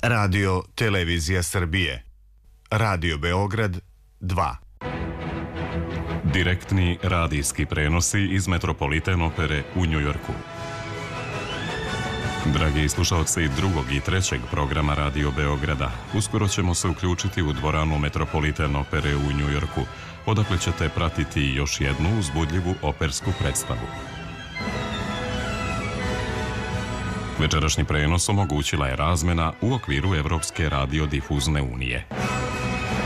Radio Televizija Srbije. Radio Beograd 2. Direktni radijski prenosi iz Metropolitan opere u Njujorku. Dragi slušalci drugog i trećeg programa Radio Beograda, uskoro ćemo se uključiti u dvoranu Metropolitan opere u Njujorku, odakle ćete pratiti još jednu uzbudljivu opersku predstavu. Večerašnji prenos omogućila je razmena u okviru Evropske radiodifuzne unije.